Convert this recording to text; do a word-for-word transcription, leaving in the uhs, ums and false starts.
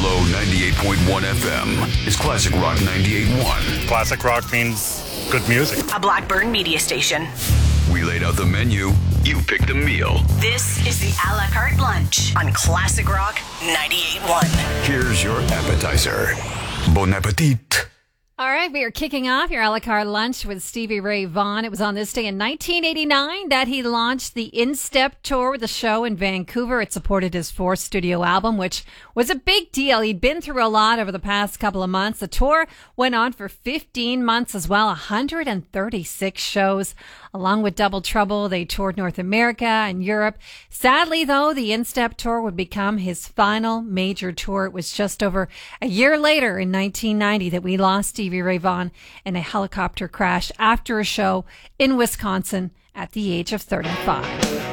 Hello ninety-eight point one F M is Classic Rock ninety-eight point one. Classic rock means good music. A Blackburn media station. We laid out the menu. You picked the meal. This is the a la carte lunch on Classic Rock ninety-eight point one. Here's your appetizer. Bon appetit. All right, we are kicking off your a la carte lunch with Stevie Ray Vaughan. It was on this day in nineteen eighty-nine that he launched the In-Step Tour with a show in Vancouver. It supported his fourth studio album, which was a big deal. He'd been through a lot over the past couple of months. The tour went on for fifteen months as well, one hundred thirty-six shows. Along with Double Trouble, they toured North America and Europe. Sadly, though, the In-Step Tour would become his final major tour. It was just over a year later in nineteen ninety that we lost Stevie Ray Vaughan in a helicopter crash after a show in Wisconsin at the age of thirty-five.